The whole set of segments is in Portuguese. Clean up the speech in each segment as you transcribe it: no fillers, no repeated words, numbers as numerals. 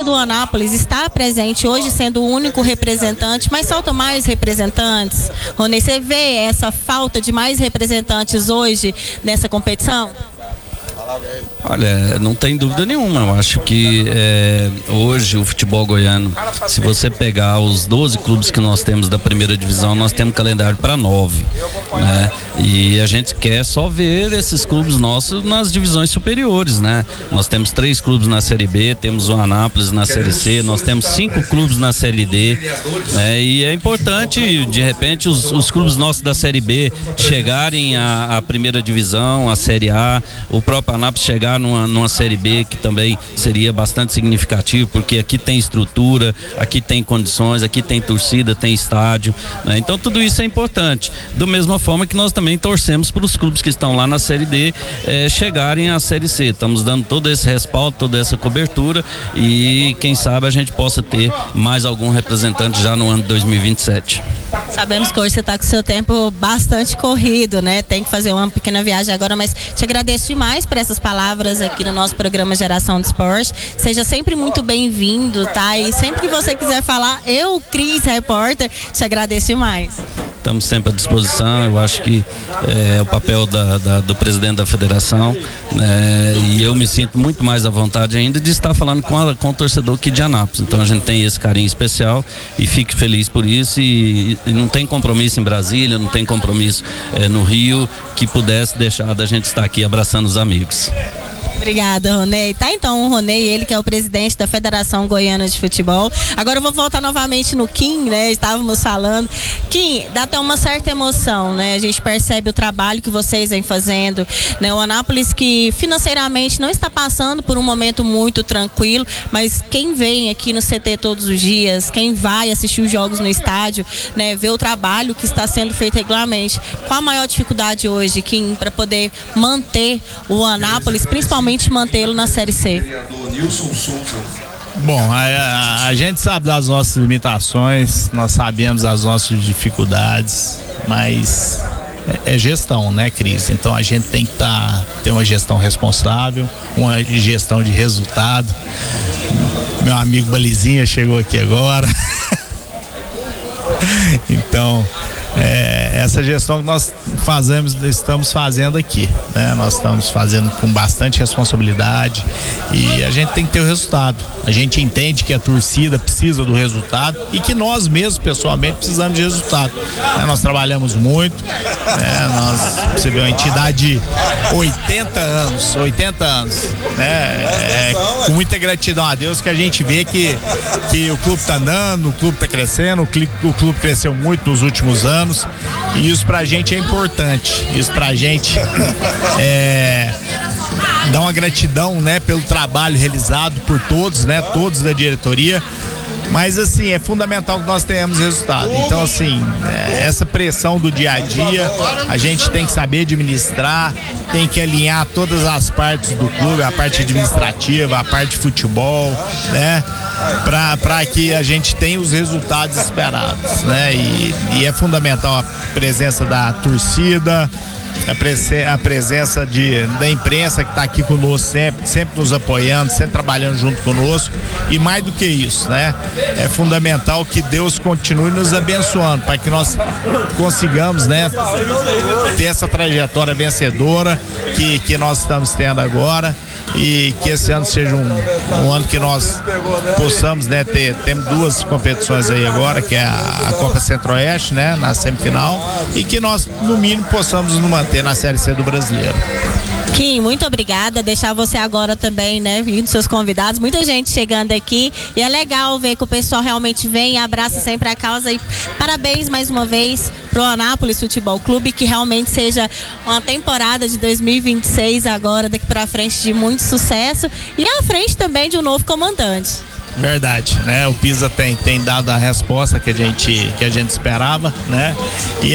do Anápolis está presente hoje, sendo o único representante, mas faltam mais representantes. Ronei, você vê essa falta de mais representantes hoje nessa competição? Olha, não tem dúvida nenhuma. Eu acho que hoje o futebol goiano, se você pegar os 12 clubes que nós temos da primeira divisão, nós temos calendário para 9, né? E a gente quer só ver esses clubes nossos nas divisões superiores, né? Nós temos 3 clubes na Série B, temos o Anápolis na Série C, nós temos 5 clubes na Série D, né? E é importante, de repente, os clubes nossos da Série B chegarem à primeira divisão, à Série A, o próprio Anápolis chegar numa Série B, que também seria bastante significativo, porque aqui tem estrutura, aqui tem condições, aqui tem torcida, tem estádio, né? Então tudo isso é importante. Da mesma forma que nós também torcemos para os clubes que estão lá na Série D chegarem à Série C. Estamos dando todo esse respaldo, toda essa cobertura, e quem sabe a gente possa ter mais algum representante já no ano de 2027. Sabemos que hoje você está com o seu tempo bastante corrido, né? Tem que fazer uma pequena viagem agora, mas te agradeço demais por essas palavras aqui no nosso programa Geração de Esporte. Seja sempre muito bem-vindo, tá? E sempre que você quiser falar, eu, Cris, repórter, te agradeço demais. Estamos sempre à disposição. Eu acho que é o papel do presidente da federação, e eu me sinto muito mais à vontade ainda de estar falando com o torcedor aqui de Anápolis. Então a gente tem esse carinho especial e fico feliz por isso, e não tem compromisso em Brasília, não tem compromisso no Rio que pudesse deixar da gente estar aqui abraçando os amigos. Obrigada, Ronei. Tá, então, o Ronei, ele que é o presidente da Federação Goiana de Futebol. Agora eu vou voltar novamente no Kim, né? Estávamos falando. Kim, dá até uma certa emoção, né? A gente percebe o trabalho que vocês vêm fazendo, né? O Anápolis, que financeiramente não está passando por um momento muito tranquilo, mas quem vem aqui no CT todos os dias, quem vai assistir os jogos no estádio, né? Vê o trabalho que está sendo feito regularmente. Qual a maior dificuldade hoje, Kim, para poder manter o Anápolis, principalmente mantê-lo na Série C? Bom, a gente sabe das nossas limitações, nós sabemos as nossas dificuldades, mas é gestão, né, Cris? Então a gente tem que ter uma gestão responsável, uma gestão de resultado. Meu amigo Balizinha chegou aqui agora. Então, essa gestão que nós estamos fazendo aqui, né? Nós estamos fazendo com bastante responsabilidade e a gente tem que ter o resultado. A gente entende que a torcida precisa do resultado e que nós mesmos, pessoalmente, precisamos de resultado. Nós trabalhamos muito, você vê uma entidade de 80 anos, né? Com muita gratidão a Deus que a gente vê que o clube está andando, o clube está crescendo, o clube cresceu muito nos últimos anos, e isso pra gente é importante. Isso pra gente dá uma gratidão, né, pelo trabalho realizado por todos, né, todos da diretoria. Mas assim, é fundamental que nós tenhamos resultado. Então assim, essa pressão do dia a dia, a gente tem que saber administrar, tem que alinhar todas as partes do clube, a parte administrativa, a parte de futebol, né? Para que a gente tenha os resultados esperados, né? E é fundamental a presença da torcida, a presença da imprensa que está aqui conosco sempre nos apoiando, sempre trabalhando junto conosco, e mais do que isso, né? É fundamental que Deus continue nos abençoando para que nós consigamos, né, ter essa trajetória vencedora que nós estamos tendo agora, e que esse ano seja um ano que nós possamos, né, temos 2 competições aí agora, que é a Copa Centro-Oeste, né, na semifinal, e que nós, no mínimo, possamos nos manter na Série C do Brasileiro. Kim, muito obrigada. Deixar você agora também, né, vindo seus convidados, muita gente chegando aqui, e é legal ver que o pessoal realmente vem e abraça sempre a causa, e parabéns mais uma vez pro Anápolis Futebol Clube, que realmente seja uma temporada de 2026 agora, daqui pra frente, de muito sucesso, e à frente também de um novo comandante. Verdade, né? O Pisa tem dado a resposta que a gente esperava, né? E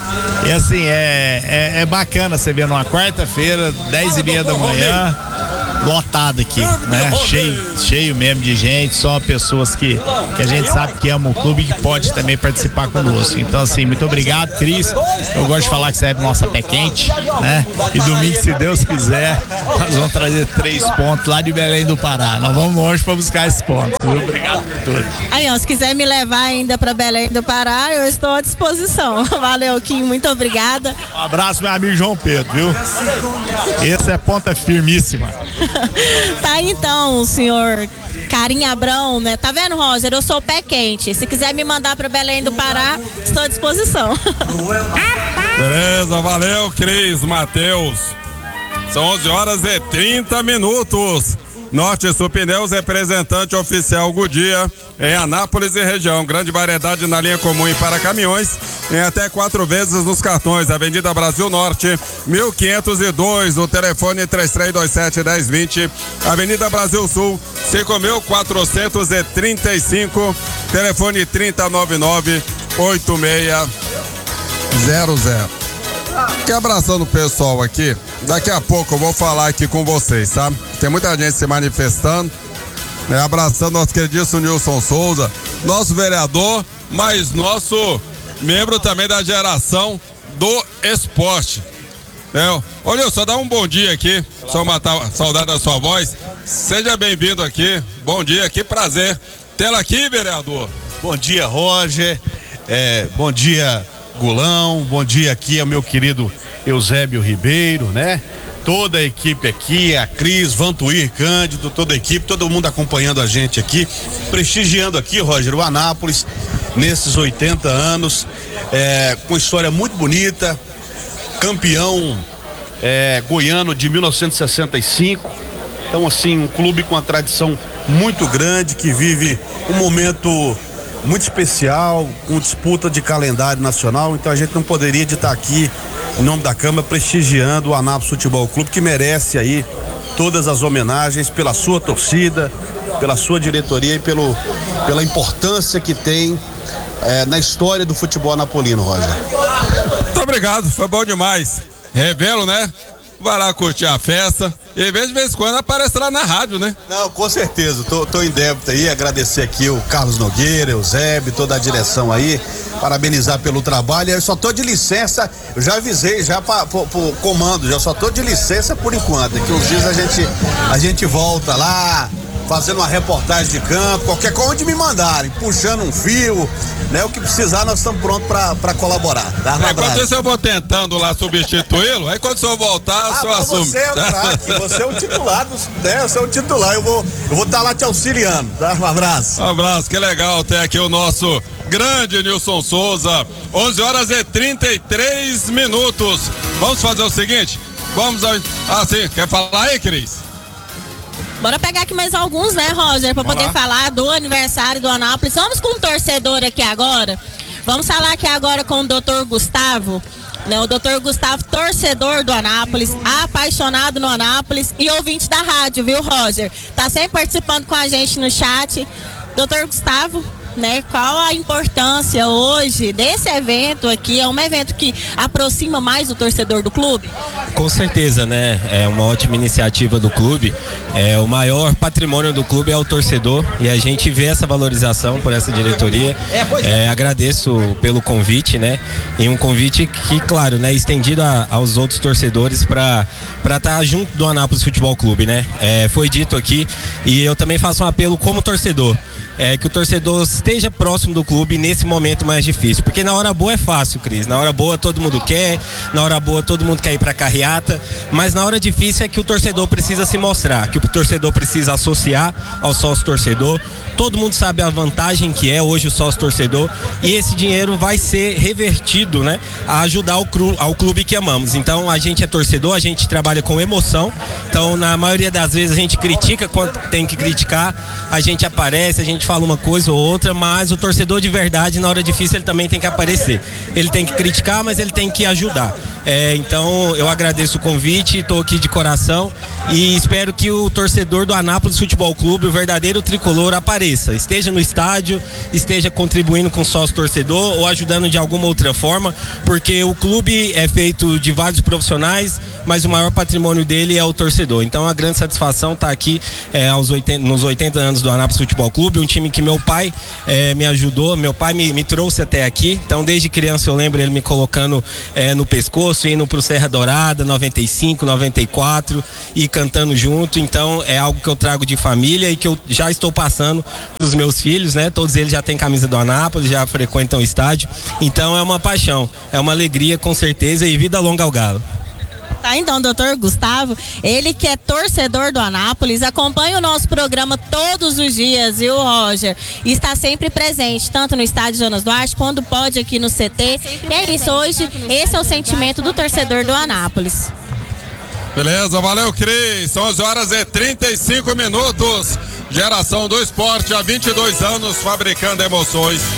assim, é bacana você ver numa quarta-feira, 10h30 da manhã, lotado aqui, né? Cheio mesmo de gente, só pessoas que a gente sabe que ama o clube e que pode também participar conosco. Então, assim, muito obrigado, Cris. Eu gosto de falar que você é nossa pé quente, né? E domingo, se Deus quiser, nós vamos trazer 3 pontos lá de Belém do Pará. Nós vamos longe para buscar esses pontos. Viu? Obrigado por tudo. Aí, ó, se quiser me levar ainda para Belém do Pará, eu estou à disposição. Valeu, Kim, muito obrigada. Um abraço, meu amigo João Pedro, viu? Esse é ponta firmíssima. Tá, então, senhor Carinha Abrão, né? Tá vendo, Roger? Eu sou pé quente. Se quiser me mandar para Belém do Pará, estou à disposição. Beleza, valeu, Cris, Matheus. São 11h30. Norte Sul Pneus, representante oficial Goodyear em Anápolis e região. Grande variedade na linha comum e para caminhões, em até 4 vezes nos cartões. Avenida Brasil Norte, 1502, o telefone 3327-1020. Avenida Brasil Sul, 5435, telefone 3099-8600. Que abraçando o pessoal aqui, daqui a pouco eu vou falar aqui com vocês, sabe? Tem muita gente se manifestando, né? Abraçando nosso queridíssimo Nilson Souza, nosso vereador, mas nosso membro também da geração do esporte. Ô Nilson, dá um bom dia aqui, só matar a saudade da sua voz. Seja bem-vindo aqui, bom dia, que prazer tê-lo aqui, vereador. Bom dia, Roger, bom dia, Gulão, bom dia aqui ao meu querido Eusébio Ribeiro, né? Toda a equipe aqui, a Cris, Vantuir, Cândido, toda a equipe, todo mundo acompanhando a gente aqui, prestigiando aqui, Roger, o Anápolis, nesses 80 anos, com história muito bonita, campeão goiano de 1965, então assim, um clube com uma tradição muito grande, que vive um momento muito especial, com disputa de calendário nacional, então a gente não poderia estar aqui em nome da Câmara prestigiando o Anápolis Futebol Clube, que merece aí todas as homenagens pela sua torcida, pela sua diretoria e pela importância que tem na história do futebol anapolino, Roger. Muito obrigado, foi bom demais. Revelo, né? Vai lá curtir a festa e de vez em quando aparece lá na rádio, né? Não, com certeza, tô em débito aí, agradecer aqui o Carlos Nogueira, o Zeb, toda a direção aí, parabenizar pelo trabalho. Eu só tô de licença, eu já avisei já pro comando, já só tô de licença por enquanto, que uns dias a gente volta lá, fazendo uma reportagem de campo, qualquer coisa onde me mandarem, puxando um fio, né? O que precisar, nós estamos prontos para colaborar. Tá? Enquanto isso eu vou tentando lá substituí-lo, aí quando o senhor voltar, o senhor assume. Você é o craque, você é o titular, você é o titular, eu vou estar lá te auxiliando, tá? Um abraço. Um abraço, que legal ter aqui o nosso grande Nilson Souza. 11h33. Vamos fazer o seguinte, sim, quer falar aí, Cris? Bora pegar aqui mais alguns, né, Roger, para poder falar do aniversário do Anápolis. Vamos com um torcedor aqui agora. Vamos falar aqui agora com o Dr. Gustavo, né? O Dr. Gustavo, torcedor do Anápolis, apaixonado no Anápolis e ouvinte da rádio, viu, Roger? Tá sempre participando com a gente no chat. Dr. Gustavo, né? Qual a importância hoje desse evento aqui? É um evento que aproxima mais o torcedor do clube? Com certeza, né? É uma ótima iniciativa do clube. O maior patrimônio do clube é o torcedor e a gente vê essa valorização por essa diretoria. Agradeço pelo convite, né? E um convite que, claro, né, estendido aos outros torcedores para estar junto do Anápolis Futebol Clube, né? Foi dito aqui e eu também faço um apelo como torcedor. Que o torcedor esteja próximo do clube nesse momento mais difícil, porque na hora boa é fácil, Cris, na hora boa todo mundo quer, na hora boa todo mundo quer ir pra carreata, mas na hora difícil é que o torcedor precisa se mostrar, que o torcedor precisa associar ao sócio torcedor. Todo mundo sabe a vantagem que é hoje o sócio torcedor e esse dinheiro vai ser revertido, né, a ajudar ao clube que amamos. Então a gente é torcedor, a gente trabalha com emoção, então na maioria das vezes a gente critica quando tem que criticar, a gente aparece, a gente fala uma coisa ou outra, mas o torcedor de verdade na hora difícil ele também tem que aparecer, ele tem que criticar, mas ele tem que ajudar. Então eu agradeço o convite, estou aqui de coração e espero que o torcedor do Anápolis Futebol Clube, o verdadeiro tricolor, apareça, esteja no estádio, esteja contribuindo com o sócio torcedor ou ajudando de alguma outra forma, porque o clube é feito de vários profissionais, mas o maior patrimônio dele é o torcedor. Então é uma grande satisfação estar aqui nos 80 anos do Anápolis Futebol Clube, um time que meu pai me ajudou, meu pai me trouxe até aqui. Então desde criança eu lembro ele me colocando no pescoço, indo pro Serra Dourada, 95, 94 e cantando junto. Então é algo que eu trago de família e que eu já estou passando pros meus filhos, né? Todos eles já têm camisa do Anápolis, já frequentam o estádio. Então é uma paixão, é uma alegria com certeza e vida longa ao Galo. Tá, então, doutor Gustavo, ele que é torcedor do Anápolis, acompanha o nosso programa todos os dias, viu, Roger? E está sempre presente, tanto no estádio Jonas Duarte, quando pode aqui no CT. E é isso, hoje, esse é o sentimento do torcedor do Anápolis. Beleza, valeu, Cris. 11h35. Geração do Esporte, há 22 anos, fabricando emoções.